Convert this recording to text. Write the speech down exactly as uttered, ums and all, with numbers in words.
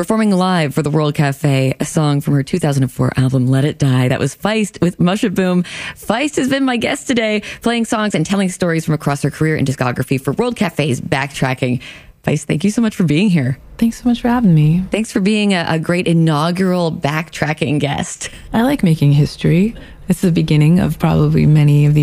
performing live for the World Cafe, a song from her two thousand four album, Let It Die. That was Feist with Mushaboom. Feist has been my guest today, playing songs and telling stories from across her career and discography for World Cafe's Backtracking. Feist, thank you so much for being here. Thanks so much for having me. Thanks for being a, a great inaugural Backtracking guest. I like making history. It's the beginning of probably many of these